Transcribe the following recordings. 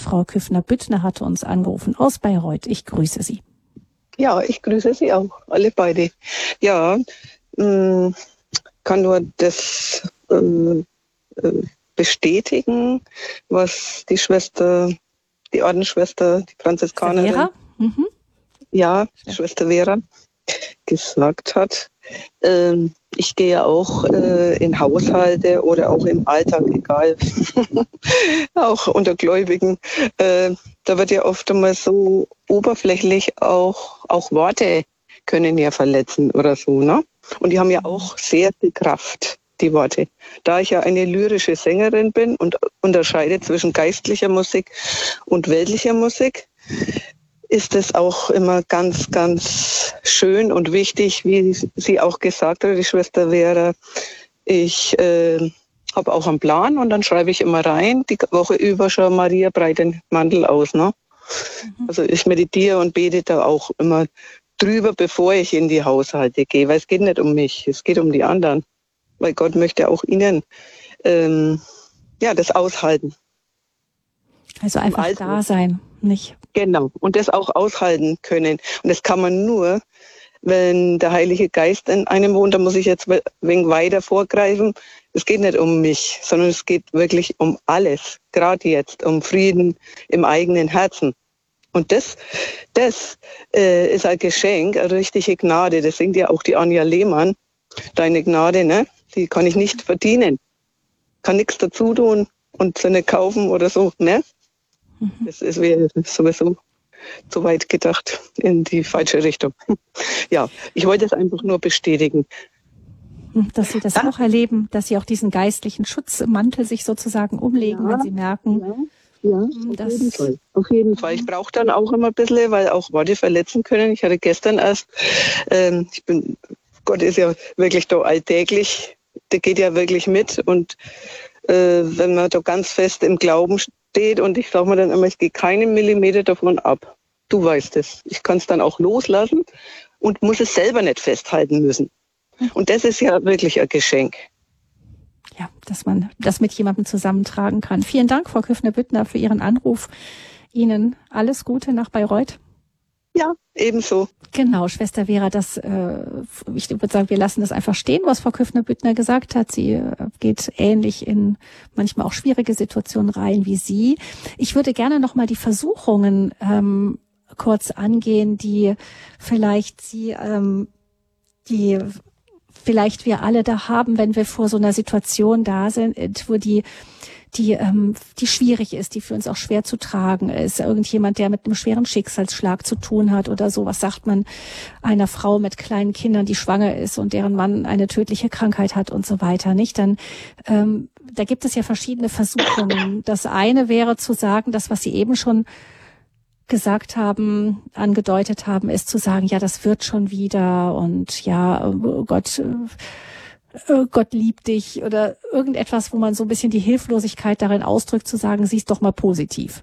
Frau Küffner-Büttner hatte uns angerufen aus Bayreuth. Ich grüße Sie. Ja, ich grüße Sie auch, alle beide. Ja, kann nur das bestätigen, was die Schwester, die Ordensschwester, die Franziskanerin, Vera? Ja, Schwester Vera, gesagt hat. Ich gehe auch in Haushalte oder auch im Alltag, egal, auch unter Gläubigen. Da wird ja oft einmal so oberflächlich auch Worte können ja verletzen oder so, ne? Und die haben ja auch sehr viel Kraft, die Worte. Da ich ja eine lyrische Sängerin bin und unterscheide zwischen geistlicher Musik und weltlicher Musik, ist es auch immer ganz, ganz schön und wichtig, wie sie auch gesagt hat, die Schwester Vera. Ich habe auch einen Plan und dann schreibe ich immer rein, die Woche über schon Maria breit den Mantel aus. Ne? Also ich meditiere und bete da auch immer drüber, bevor ich in die Haushalte gehe, weil es geht nicht um mich, es geht um die anderen. Weil Gott möchte auch ihnen das aushalten. Also einfach da sein, nicht? Genau, und das auch aushalten können. Und das kann man nur, wenn der Heilige Geist in einem wohnt. Da muss ich jetzt ein wenig weiter vorgreifen. Es geht nicht um mich, sondern es geht wirklich um alles. Gerade jetzt, um Frieden im eigenen Herzen. Und das ist ein Geschenk, eine richtige Gnade. Das singt ja auch die Anja Lehmann. Deine Gnade, ne? Die kann ich nicht verdienen. Kann nichts dazu tun und sie nicht kaufen oder so, ne? Das wäre sowieso zu weit gedacht in die falsche Richtung. Ja, ich wollte es einfach nur bestätigen. Dass Sie das auch erleben, dass Sie auch diesen geistlichen Schutzmantel sich sozusagen umlegen, wenn Sie merken. Ja, auf jeden Fall. Ich brauche dann auch immer ein bisschen, weil auch Worte verletzen können. Ich hatte gestern erst, Gott ist ja wirklich da alltäglich, der geht ja wirklich mit und wenn man da ganz fest im Glauben steht und ich sage mir dann immer, ich gehe keinen Millimeter davon ab. Du weißt es. Ich kann es dann auch loslassen und muss es selber nicht festhalten müssen. Und das ist ja wirklich ein Geschenk. Ja, dass man das mit jemandem zusammentragen kann. Vielen Dank, Frau Küffner-Büttner, für Ihren Anruf. Ihnen alles Gute nach Bayreuth. Ja, ebenso. Genau, Schwester Vera, ich würde sagen, wir lassen das einfach stehen, was Frau Küffner-Büttner gesagt hat. Sie geht ähnlich in manchmal auch schwierige Situationen rein wie Sie. Ich würde gerne noch mal die Versuchungen kurz angehen, die vielleicht vielleicht wir alle da haben, wenn wir vor so einer Situation da sind, wo die schwierig ist, die für uns auch schwer zu tragen ist. Irgendjemand, der mit einem schweren Schicksalsschlag zu tun hat oder so. Was sagt man einer Frau mit kleinen Kindern, die schwanger ist und deren Mann eine tödliche Krankheit hat und so weiter, nicht? Dann, da gibt es ja verschiedene Versuchungen. Das eine wäre zu sagen, das, was Sie eben schon gesagt haben, angedeutet haben, ist zu sagen, ja, das wird schon wieder und ja, Gott liebt dich oder irgendetwas, wo man so ein bisschen die Hilflosigkeit darin ausdrückt, zu sagen, sieh's doch mal positiv.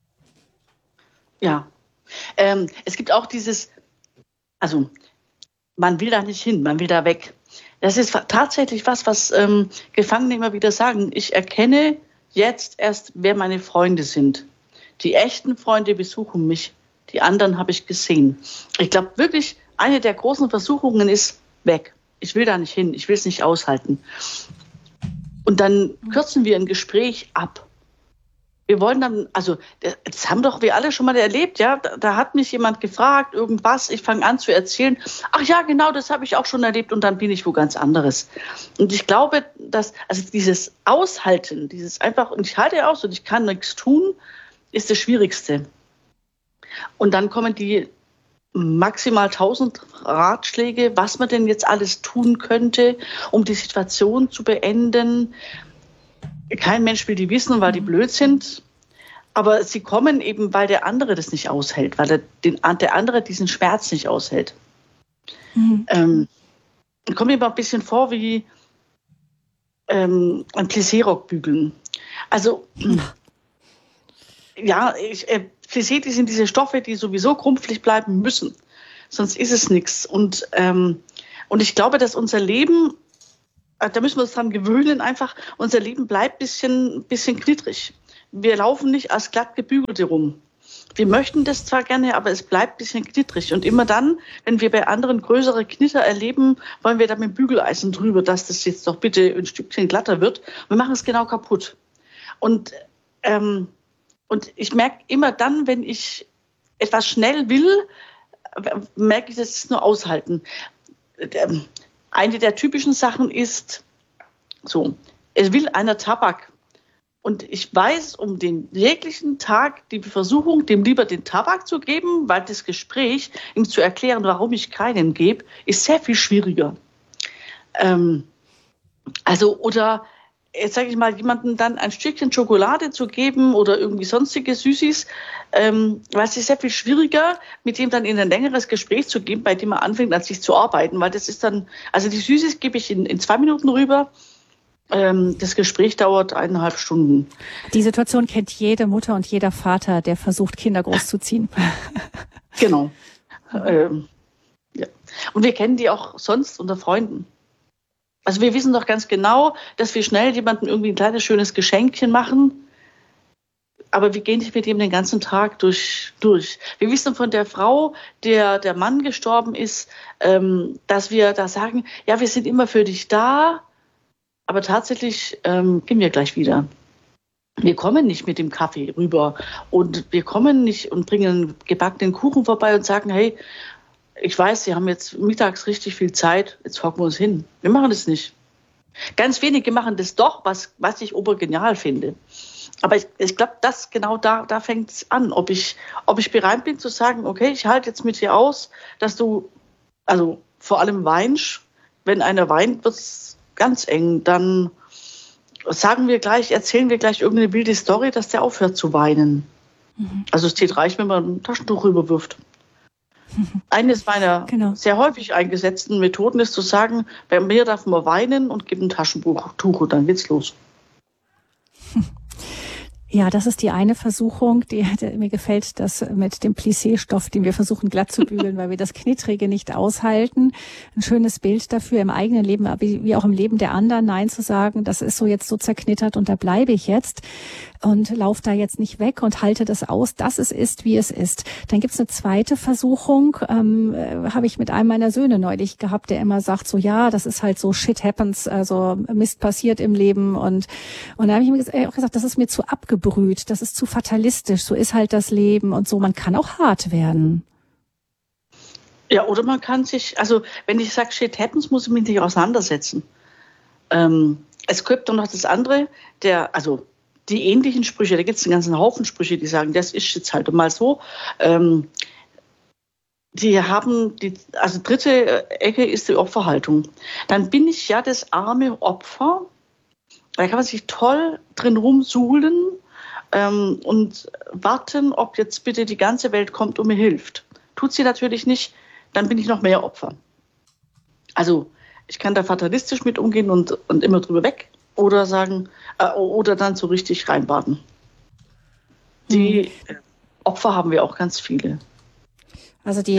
Ja, es gibt auch also man will da nicht hin, man will da weg. Das ist tatsächlich was Gefangene immer wieder sagen. Ich erkenne jetzt erst, wer meine Freunde sind. Die echten Freunde besuchen mich, die anderen habe ich gesehen. Ich glaube wirklich, eine der großen Versuchungen ist weg. Ich will da nicht hin, ich will es nicht aushalten. Und dann kürzen wir ein Gespräch ab. Wir wollen dann, also das haben doch wir alle schon mal erlebt, ja. Da hat mich jemand gefragt, irgendwas, ich fange an zu erzählen. Ach ja, genau, das habe ich auch schon erlebt und dann bin ich wo ganz anderes. Und ich glaube, dass, also dieses Aushalten, dieses einfach, und ich halte aus und ich kann nichts tun, ist das Schwierigste. Und dann kommen die maximal 1000 Ratschläge, was man denn jetzt alles tun könnte, um die Situation zu beenden. Kein Mensch will die wissen, weil die blöd sind. Aber sie kommen eben, weil der andere das nicht aushält, weil der andere diesen Schmerz nicht aushält. Kommt mir mal ein bisschen vor wie ein Plissé-Rock bügeln. Also ja, Plissé, sind diese Stoffe, die sowieso krumpelig bleiben müssen. Sonst ist es nichts. Und ich glaube, dass unser Leben, da müssen wir uns dran gewöhnen, einfach, unser Leben bleibt bisschen knittrig. wir laufen nicht als glatt gebügelte rum. Wir möchten das zwar gerne, aber es bleibt ein bisschen knittrig. Und immer dann, wenn wir bei anderen größere Knitter erleben, wollen wir da mit dem Bügeleisen drüber, dass das jetzt doch bitte ein Stückchen glatter wird. Wir machen es genau kaputt. Und ich merke immer dann, wenn ich etwas schnell will, merke ich, das ist nur aushalten. Eine der typischen Sachen ist so, es will einer Tabak. Und ich weiß um den jeglichen Tag die Versuchung, dem lieber den Tabak zu geben, weil das Gespräch, ihm zu erklären, warum ich keinen gebe, ist sehr viel schwieriger. Oder jetzt sage ich mal, jemandem dann ein Stückchen Schokolade zu geben oder irgendwie sonstige Süßis, weil es ist sehr viel schwieriger, mit dem dann in ein längeres Gespräch zu gehen, bei dem er anfängt, an sich zu arbeiten, weil das ist dann, also die Süßis gebe ich in 2 Minuten rüber. Das Gespräch dauert 1,5 Stunden. Die Situation kennt jede Mutter und jeder Vater, der versucht, Kinder großzuziehen. Genau. Ja. Und wir kennen die auch sonst unter Freunden. Also wir wissen doch ganz genau, dass wir schnell jemandem irgendwie ein kleines, schönes Geschenkchen machen, aber wir gehen nicht mit ihm den ganzen Tag durch. Wir wissen von der Frau, der Mann gestorben ist, dass wir da sagen, ja, wir sind immer für dich da, aber tatsächlich gehen wir gleich wieder. Wir kommen nicht mit dem Kaffee rüber und wir kommen nicht und bringen einen gebackenen Kuchen vorbei und sagen, hey, ich weiß, Sie haben jetzt mittags richtig viel Zeit, jetzt hocken wir uns hin. Wir machen das nicht. Ganz wenige machen das doch, was ich obergenial finde. Aber ich glaube, das genau da fängt es an, ob ich bereit bin zu sagen, okay, ich halte jetzt mit dir aus, dass du, also vor allem weinst. Wenn einer weint, wird es ganz eng, dann erzählen wir gleich irgendeine wilde Story, dass der aufhört zu weinen. Mhm. Also es reicht, wenn man ein Taschentuch rüberwirft. Mhm. Eines meiner sehr häufig eingesetzten Methoden ist zu sagen, bei mir darf man weinen und gibt ein Taschentuch und dann geht's los. Ja, das ist die eine Versuchung, mir gefällt das mit dem Plissé-Stoff, den wir versuchen glatt zu bügeln, weil wir das Knittrige nicht aushalten. Ein schönes Bild dafür im eigenen Leben, wie auch im Leben der anderen, Nein zu sagen, das ist so jetzt so zerknittert und da bleibe ich jetzt und laufe da jetzt nicht weg und halte das aus, dass es ist, wie es ist. Dann gibt's eine zweite Versuchung, habe ich mit einem meiner Söhne neulich gehabt, der immer sagt so, ja, das ist halt so, shit happens, also Mist passiert im Leben und da habe ich mir auch gesagt, das ist mir zu abgebrüht, das ist zu fatalistisch, so ist halt das Leben und so, man kann auch hart werden. Ja, oder man kann sich, also wenn ich sage, shit happens, muss ich mich nicht auseinandersetzen. Es gibt doch noch das andere, die ähnlichen Sprüche, da gibt es einen ganzen Haufen Sprüche, die sagen, das ist jetzt halt mal so. Die haben, dritte Ecke ist die Opferhaltung. Dann bin ich ja das arme Opfer. Da kann man sich toll drin rumsuhlen und warten, ob jetzt bitte die ganze Welt kommt und mir hilft. Tut sie natürlich nicht, dann bin ich noch mehr Opfer. Also ich kann da fatalistisch mit umgehen und immer drüber weg oder sagen, oder dann so richtig reinbaden. Die Opfer haben wir auch ganz viele. Also die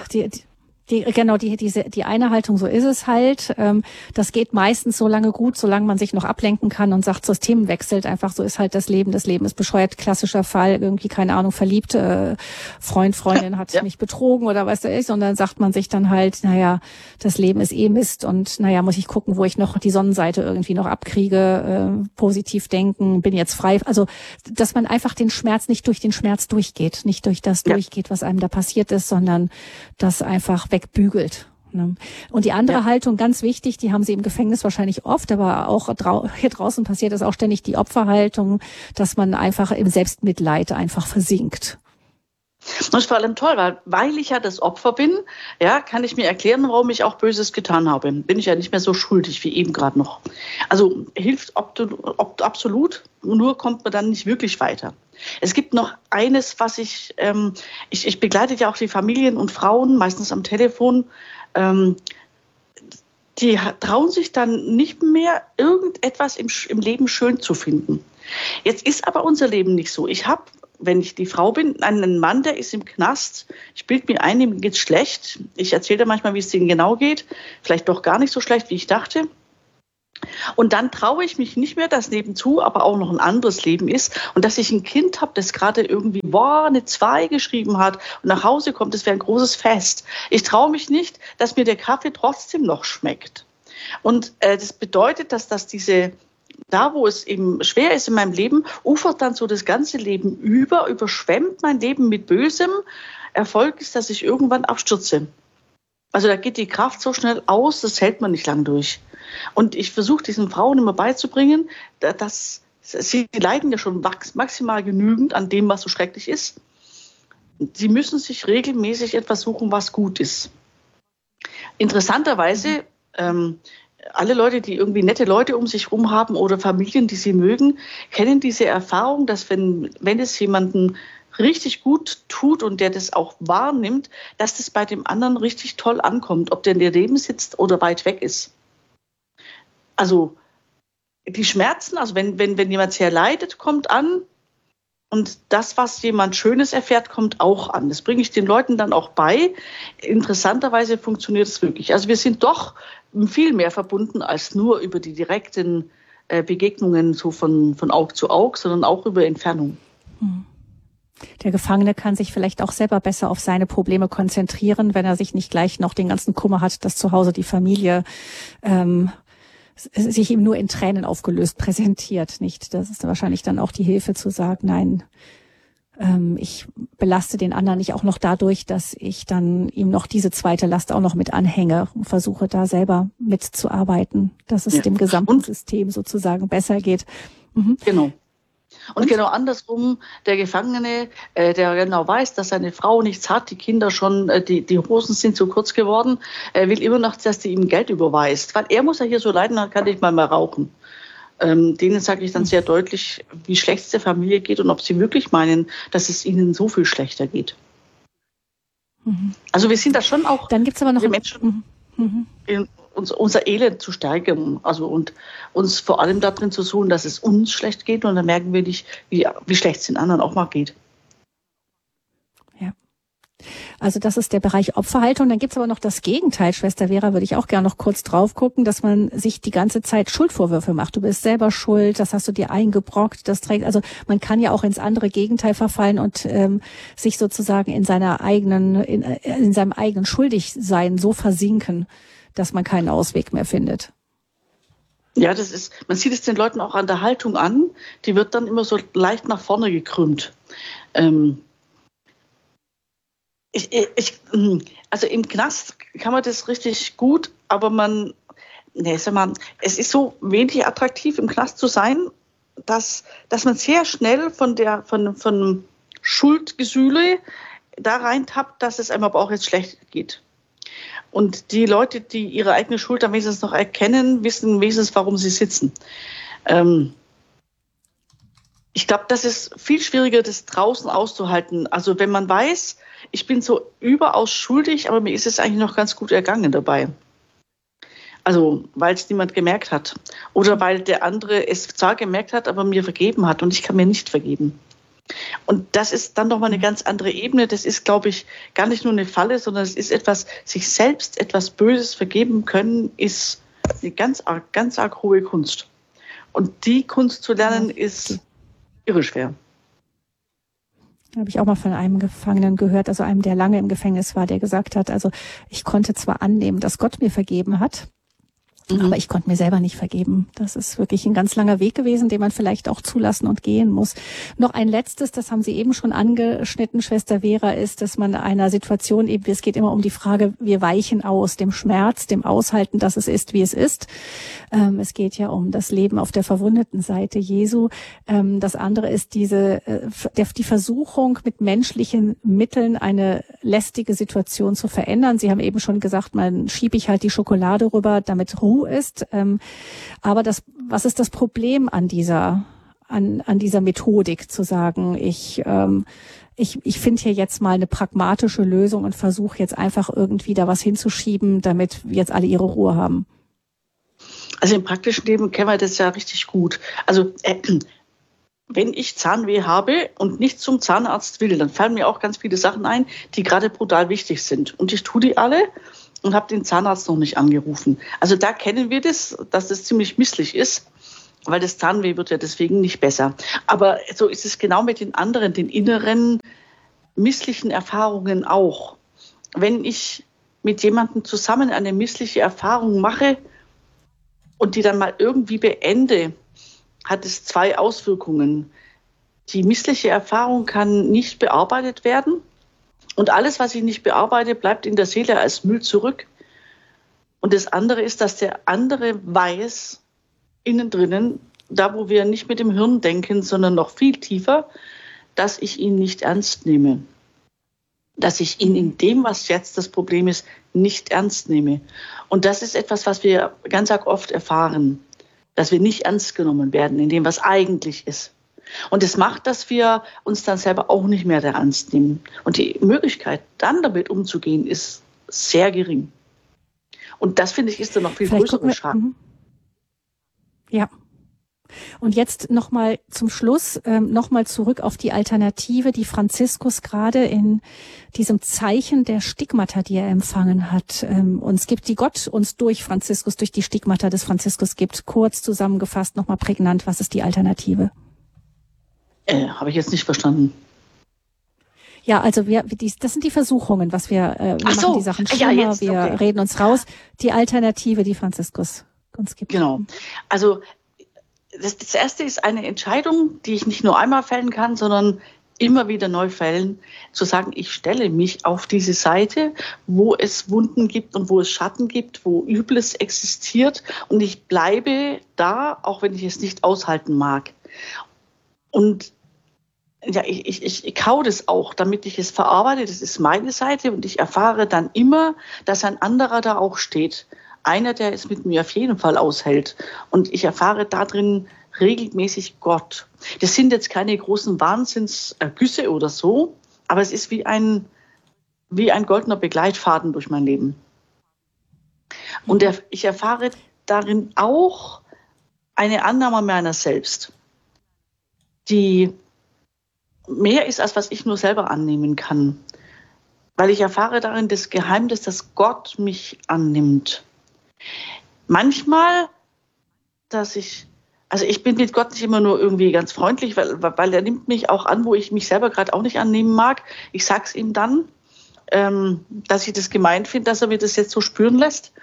eine Haltung, so ist es halt. Das geht meistens so lange gut, solange man sich noch ablenken kann und sagt, so das Themen wechselt einfach, so ist halt das Leben. Das Leben ist bescheuert, klassischer Fall, irgendwie, keine Ahnung, verliebt, Freundin hat mich betrogen oder was da ist. Und dann sagt man sich dann halt, naja, das Leben ist Mist und naja, muss ich gucken, wo ich noch die Sonnenseite irgendwie noch abkriege, positiv denken, bin jetzt frei. Also, dass man einfach den Schmerz nicht durch den Schmerz durchgeht, nicht durch das durchgeht, was einem da passiert ist, sondern das einfach wegbügelt. Und die andere Haltung, ganz wichtig, die haben sie im Gefängnis wahrscheinlich oft, aber auch hier draußen passiert das auch ständig, die Opferhaltung, dass man einfach im Selbstmitleid einfach versinkt. Das ist vor allem toll, weil ich ja das Opfer bin, ja, kann ich mir erklären, warum ich auch Böses getan habe. Bin ich ja nicht mehr so schuldig wie eben gerade noch. Also hilft absolut, nur kommt man dann nicht wirklich weiter. Es gibt noch eines, was ich begleite ja auch die Familien und Frauen, meistens am Telefon, die trauen sich dann nicht mehr, irgendetwas im Leben schön zu finden. Jetzt ist aber unser Leben nicht so. Ich habe, wenn ich die Frau bin, einen Mann, der ist im Knast. Ich bilde mir ein, ihm geht's schlecht. Ich erzähle manchmal, wie es denen genau geht. Vielleicht doch gar nicht so schlecht, wie ich dachte. Und dann traue ich mich nicht mehr, dass nebenzu aber auch noch ein anderes Leben ist und dass ich ein Kind habe, das gerade irgendwie eine 2 geschrieben hat und nach Hause kommt, das wäre ein großes Fest. Ich traue mich nicht, dass mir der Kaffee trotzdem noch schmeckt. Und das bedeutet, dass da, wo es eben schwer ist in meinem Leben, ufert dann so das ganze Leben überschwemmt mein Leben mit bösem. Erfolg ist, dass ich irgendwann abstürze. Also da geht die Kraft so schnell aus, das hält man nicht lang durch. Und ich versuche diesen Frauen immer beizubringen, dass sie leiden ja schon maximal genügend an dem, was so schrecklich ist. Sie müssen sich regelmäßig etwas suchen, was gut ist. Interessanterweise, alle Leute, die irgendwie nette Leute um sich herum haben oder Familien, die sie mögen, kennen diese Erfahrung, dass wenn es jemanden richtig gut tut und der das auch wahrnimmt, dass das bei dem anderen richtig toll ankommt, ob der daneben sitzt oder weit weg ist. Also die Schmerzen, also wenn jemand sehr leidet, kommt an und das, was jemand Schönes erfährt, kommt auch an. Das bringe ich den Leuten dann auch bei. Interessanterweise funktioniert es wirklich. Also wir sind doch viel mehr verbunden als nur über die direkten Begegnungen so von Aug zu Aug, sondern auch über Entfernung. Der Gefangene kann sich vielleicht auch selber besser auf seine Probleme konzentrieren, wenn er sich nicht gleich noch den ganzen Kummer hat, dass zu Hause die Familie sich ihm nur in Tränen aufgelöst präsentiert, nicht? Das ist wahrscheinlich dann auch die Hilfe zu sagen, nein, ich belaste den anderen nicht auch noch dadurch, dass ich dann ihm noch diese zweite Last auch noch mit anhänge und versuche da selber mitzuarbeiten, dass es dem gesamten System sozusagen besser geht. Genau. Und genau andersrum, der Gefangene, der genau weiß, dass seine Frau nichts hat, die Kinder schon, die Hosen sind zu kurz geworden, will immer noch, dass die ihm Geld überweist. Weil er muss ja hier so leiden, dann kann ich mal rauchen. Denen sage ich dann sehr deutlich, wie schlecht es der Familie geht und ob sie wirklich meinen, dass es ihnen so viel schlechter geht. Also wir sind da schon auch, dann gibt's aber noch Menschen, unser Elend zu steigern, also und uns vor allem darin zu suchen, dass es uns schlecht geht und dann merken wir nicht, wie schlecht es den anderen auch mal geht. Ja. Also das ist der Bereich Opferhaltung. Dann gibt's aber noch das Gegenteil, Schwester Vera, würde ich auch gerne noch kurz drauf gucken, dass man sich die ganze Zeit Schuldvorwürfe macht. Du bist selber schuld, das hast du dir eingebrockt, das trägt, also man kann ja auch ins andere Gegenteil verfallen und sich sozusagen in seinem eigenen Schuldigsein so versinken, dass man keinen Ausweg mehr findet. Ja, man sieht es den Leuten auch an der Haltung an, die wird dann immer so leicht nach vorne gekrümmt. Also im Knast kann man das richtig gut, aber es ist so wenig attraktiv, im Knast zu sein, dass man sehr schnell von Schuldgesühle da reintappt, dass es einem aber auch jetzt schlecht geht. Und die Leute, die ihre eigene Schuld am wenigstens noch erkennen, wissen wenigstens, warum sie sitzen. Ich glaube, das ist viel schwieriger, das draußen auszuhalten. Also wenn man weiß, ich bin so überaus schuldig, aber mir ist es eigentlich noch ganz gut ergangen dabei. Also weil es niemand gemerkt hat. Oder weil der andere es zwar gemerkt hat, aber mir vergeben hat und ich kann mir nicht vergeben. Und das ist dann nochmal eine ganz andere Ebene. Das ist, glaube ich, gar nicht nur eine Falle, sondern es ist etwas, sich selbst etwas Böses vergeben können, ist eine ganz arg hohe Kunst. Und die Kunst zu lernen, ist irre schwer. Habe ich auch mal von einem Gefangenen gehört, also einem, der lange im Gefängnis war, der gesagt hat, also ich konnte zwar annehmen, dass Gott mir vergeben hat, aber ich konnte mir selber nicht vergeben. Das ist wirklich ein ganz langer Weg gewesen, den man vielleicht auch zulassen und gehen muss. Noch ein letztes, das haben Sie eben schon angeschnitten, Schwester Vera, ist, dass man einer Situation eben, es geht immer um die Frage, wir weichen aus dem Schmerz, dem Aushalten, dass es ist, wie es ist. Es geht ja um das Leben auf der verwundeten Seite Jesu. Das andere ist die Versuchung, mit menschlichen Mitteln eine lästige Situation zu verändern. Sie haben eben schon gesagt, man schiebe ich halt die Schokolade rüber, damit Ruhe ist. Aber was ist das Problem an dieser Methodik, zu sagen, ich finde hier jetzt mal eine pragmatische Lösung und versuche jetzt einfach irgendwie da was hinzuschieben, damit jetzt alle ihre Ruhe haben? Also im praktischen Leben kennen wir das ja richtig gut. Also wenn ich Zahnweh habe und nicht zum Zahnarzt will, dann fallen mir auch ganz viele Sachen ein, die gerade brutal wichtig sind. Und ich tue die alle und habe den Zahnarzt noch nicht angerufen. Also da kennen wir das, dass das ziemlich misslich ist, weil das Zahnweh wird ja deswegen nicht besser. Aber so ist es genau mit den anderen, den inneren misslichen Erfahrungen auch. Wenn ich mit jemandem zusammen eine missliche Erfahrung mache und die dann mal irgendwie beende, hat es 2 Auswirkungen. Die missliche Erfahrung kann nicht bearbeitet werden und alles, was ich nicht bearbeite, bleibt in der Seele als Müll zurück. Und das andere ist, dass der andere weiß, innen drinnen, da wo wir nicht mit dem Hirn denken, sondern noch viel tiefer, dass ich ihn nicht ernst nehme. Dass ich ihn in dem, was jetzt das Problem ist, nicht ernst nehme. Und das ist etwas, was wir ganz oft erfahren, dass wir nicht ernst genommen werden in dem, was eigentlich ist. Und es macht, dass wir uns dann selber auch nicht mehr ernst nehmen. Und die Möglichkeit, dann damit umzugehen, ist sehr gering. Und das, finde ich, ist dann noch viel größerer Schaden. Ja. Und jetzt nochmal zum Schluss, nochmal zurück auf die Alternative, die Franziskus gerade in diesem Zeichen der Stigmata, die er empfangen hat, uns gibt, die Gott uns durch Franziskus, durch die Stigmata des Franziskus gibt. Kurz zusammengefasst, nochmal prägnant, was ist die Alternative? Habe ich jetzt nicht verstanden. Ja, also das sind die Versuchungen, was wir machen die Sachen schlimmer, wir reden uns raus. Die Alternative, die Franziskus uns gibt. Genau. Also das Erste ist eine Entscheidung, die ich nicht nur einmal fällen kann, sondern immer wieder neu fällen, zu sagen, ich stelle mich auf diese Seite, wo es Wunden gibt und wo es Schatten gibt, wo Übles existiert und ich bleibe da, auch wenn ich es nicht aushalten mag. Und ja, ich kau das auch, damit ich es verarbeite, das ist meine Seite und ich erfahre dann immer, dass ein anderer da auch steht. Einer, der es mit mir auf jeden Fall aushält. Und ich erfahre darin regelmäßig Gott. Das sind jetzt keine großen Wahnsinnsergüsse oder so, aber es ist wie ein goldener Begleitfaden durch mein Leben. Und ich erfahre darin auch eine Annahme meiner selbst, die mehr ist, als was ich nur selber annehmen kann. Weil ich erfahre darin das Geheimnis, dass Gott mich annimmt. Manchmal, ich bin mit Gott nicht immer nur irgendwie ganz freundlich, weil er nimmt mich auch an, wo ich mich selber gerade auch nicht annehmen mag. Ich sag's ihm dann, dass ich das gemein finde, dass er mir das jetzt so spüren lässt.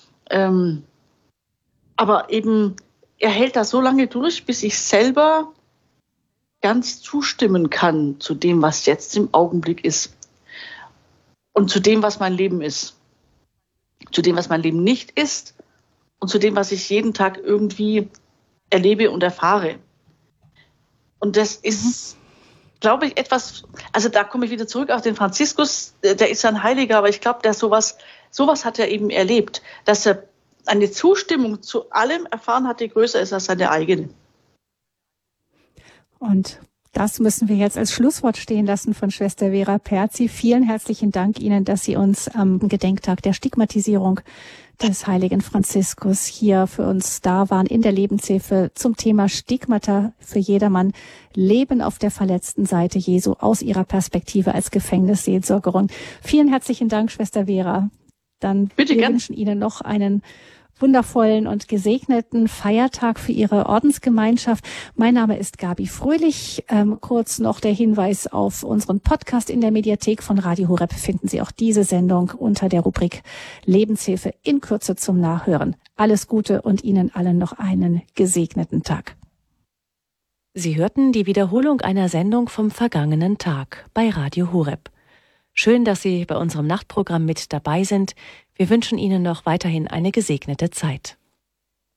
Aber eben, er hält da so lange durch, bis ich selber ganz zustimmen kann zu dem, was jetzt im Augenblick ist. Und zu dem, was mein Leben ist. Zu dem, was mein Leben nicht ist und zu dem, was ich jeden Tag irgendwie erlebe und erfahre. Und das ist, glaube ich, etwas, also da komme ich wieder zurück auf den Franziskus, der ist ein Heiliger, aber ich glaube, der sowas hat er eben erlebt, dass er eine Zustimmung zu allem erfahren hat, die größer ist als seine eigene. Und das müssen wir jetzt als Schlusswort stehen lassen von Schwester Vera Perzi. Vielen herzlichen Dank Ihnen, dass Sie uns am Gedenktag der Stigmatisierung des heiligen Franziskus hier für uns da waren in der Lebenshilfe zum Thema Stigmata für jedermann. Leben auf der verletzten Seite Jesu aus Ihrer Perspektive als Gefängnisseelsorgerin. Vielen herzlichen Dank, Schwester Vera. Dann wir wünschen Ihnen noch einen wundervollen und gesegneten Feiertag für Ihre Ordensgemeinschaft. Mein Name ist Gabi Fröhlich. Kurz noch der Hinweis auf unseren Podcast in der Mediathek von Radio Horeb. Finden Sie auch diese Sendung unter der Rubrik Lebenshilfe in Kürze zum Nachhören. Alles Gute und Ihnen allen noch einen gesegneten Tag. Sie hörten die Wiederholung einer Sendung vom vergangenen Tag bei Radio Horeb. Schön, dass Sie bei unserem Nachtprogramm mit dabei sind. Wir wünschen Ihnen noch weiterhin eine gesegnete Zeit.